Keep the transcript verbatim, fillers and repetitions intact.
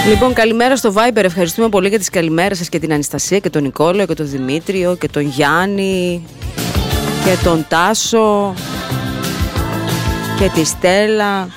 Λοιπόν, καλημέρα στο Viber. Ευχαριστούμε πολύ για τις καλημέρες σας και την Αναστασία και τον Νικόλαο και τον Δημήτριο και τον Γιάννη και τον Τάσο και τη Στέλλα